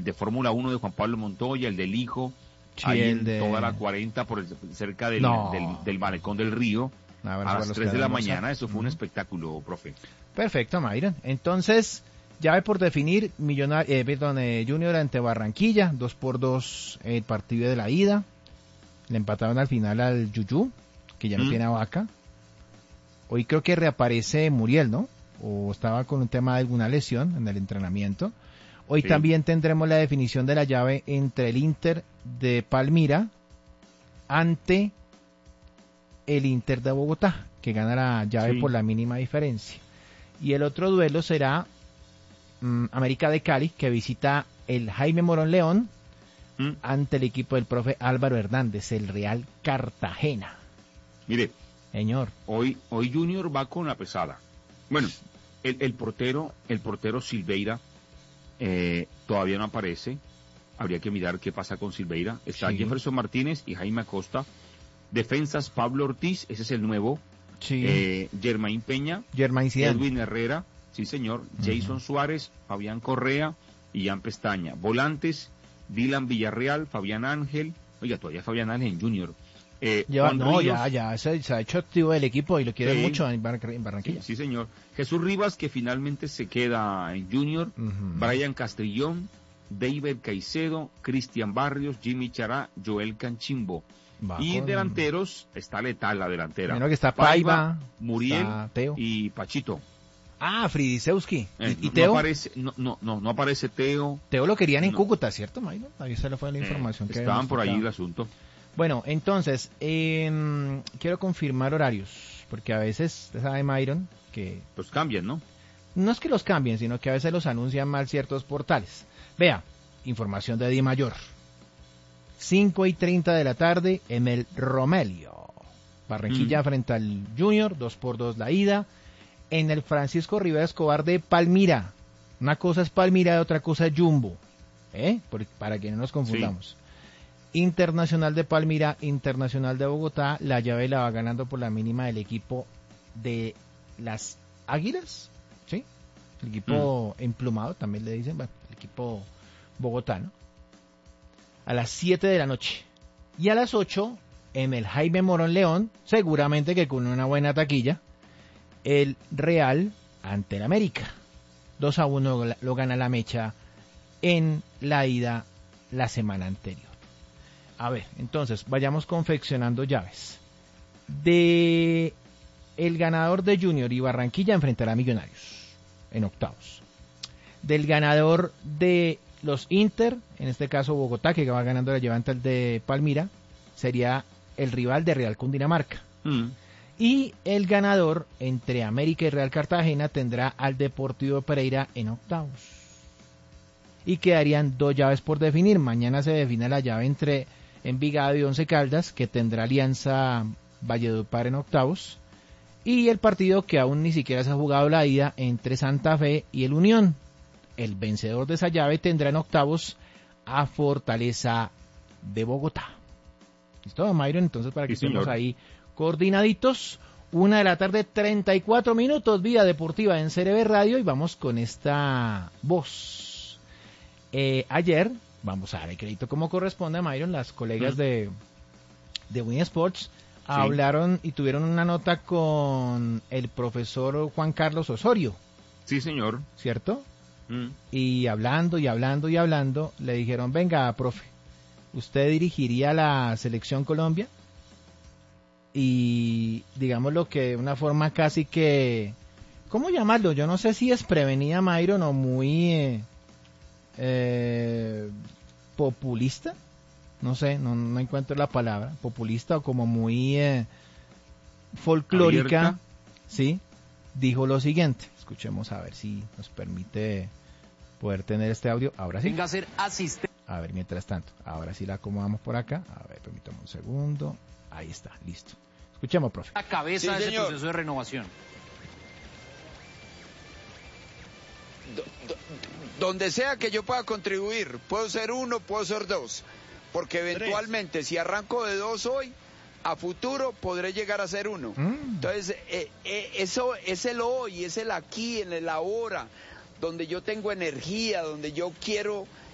el de Fórmula 1 de Juan Pablo Montoya, el del hijo, Sí, ahí el en de... toda la 40, cerca del, No. del malecón del río, A a las 3 de la mañana. Eso fue un espectáculo, profe. Perfecto, Myron. Entonces, llave por definir, Junior ante Barranquilla, 2-2 el partido de la ida. Le empataron al final al Yuyú, que ya no tiene a Vaca. Hoy creo que reaparece Muriel, ¿no? O estaba con un tema de alguna lesión en el entrenamiento. Hoy también tendremos la definición de la llave entre el Inter de Palmira ante el Inter de Bogotá, que gana la llave por la mínima diferencia. Y el otro duelo será América de Cali, que visita el Jaime Morón León ante el equipo del profe Álvaro Hernández, el Real Cartagena. Mire, señor, hoy Junior va con la pesada. Bueno, el portero Silveira todavía no aparece. Habría que mirar qué pasa con Silveira. Está Jefferson Martínez y Jaime Acosta. Defensas, Pablo Ortiz, ese es el nuevo. Germain Peña, Edwin Herrera, sí señor, Jason Suárez, Fabián Correa y Ian Pestaña. Volantes, Dylan Villarreal, Fabián Ángel, oiga, todavía Fabián Ángel en Junior. Ya se ha hecho activo el equipo y lo quieren mucho en Barranquilla. Sí, señor. Jesús Rivas, que finalmente se queda en Junior, Brian Castrillón, David Caicedo, Cristian Barrios, Jimmy Chará, Joel Canchimbo. Y delanteros, está letal la delantera. Menos que está Paiva, Muriel está Teo y Pachito. Fridisewski. ¿Y Teo? No aparece Teo. Teo lo querían en Cúcuta, ¿cierto, Mayron? Ahí se le fue la información. Estaban por ahí el asunto. Bueno, entonces, quiero confirmar horarios, porque a veces, usted sabe, Mayron, que... Los cambian, ¿no? No es que los cambien, sino que a veces los anuncian mal ciertos portales. Vea, información de Di Mayor. 5:30 de la tarde en el Romelio. Barranquilla frente al Junior, 2-2 la ida. En el Francisco Rivera Escobar de Palmira. Una cosa es Palmira y otra cosa es Jumbo. Para que no nos confundamos. Internacional de Palmira, Internacional de Bogotá. La llave la va ganando por la mínima del equipo de las Águilas. ¿Sí? El equipo emplumado, también le dicen. Bueno, el equipo bogotano. A las 7 de la noche. Y a las 8, en el Jaime Morón León, seguramente que con una buena taquilla, el Real ante el América. 2-1 lo gana la Mecha en la ida la semana anterior. A ver, entonces, vayamos confeccionando llaves. De el ganador de Junior y Barranquilla enfrentará a Millonarios en octavos. Del ganador de los Inter, en este caso Bogotá, que va ganando la llevante el de Palmira, sería el rival de Real Cundinamarca. Y el ganador entre América y Real Cartagena tendrá al Deportivo Pereira en octavos. Y quedarían 2 llaves por definir. Mañana se define la llave entre Envigado y Once Caldas, que tendrá Alianza Valledupar en octavos. Y el partido que aún ni siquiera se ha jugado la ida entre Santa Fe y el Unión. El vencedor de esa llave tendrá en octavos a Fortaleza de Bogotá. ¿Listo, Mayron? Entonces, para que estemos ahí coordinaditos. 1:34 p.m, Vida Deportiva en CRB Radio, y vamos con esta voz. Ayer, vamos a dar el crédito como corresponde, Mayron, las colegas de Win Sports hablaron y tuvieron una nota con el profesor Juan Carlos Osorio. Sí, señor. ¿Cierto? Y hablando, le dijeron, venga, profe, ¿usted dirigiría la Selección Colombia? Y digámoslo que de una forma casi que, ¿cómo llamarlo? Yo no sé si es prevenida, Mayron, o muy populista. No sé, no encuentro la palabra. Populista o como muy folclórica. ¿Abierta? Sí, dijo lo siguiente. Escuchemos a ver si nos permite poder tener este audio. Ahora sí. Venga a ser asistente. A ver, mientras tanto, ahora sí la acomodamos por acá. A ver, permítame un segundo. Ahí está, listo. Escuchemos, profe. La cabeza de ese proceso de renovación. Donde sea que yo pueda contribuir, puedo ser 1, puedo ser 2, porque eventualmente si arranco de 2 hoy, a futuro podré llegar a ser 1. Entonces, eso es el hoy, es el aquí, en el ahora, donde yo tengo energía, donde yo quiero